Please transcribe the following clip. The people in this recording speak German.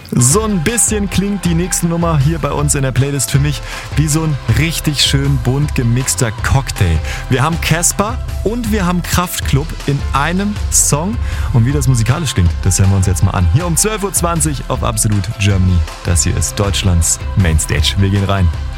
So ein bisschen klingt die nächste Nummer hier bei uns in der Playlist für mich wie so ein richtig schön bunt gemixter Cocktail. Wir haben Casper und wir haben Kraftklub in einem Song. Und wie das musikalisch klingt, das hören wir uns jetzt mal an. Hier um 12.20 Uhr auf Absolut Germany. Das hier ist Deutschlands Mainstage. Wir gehen rein.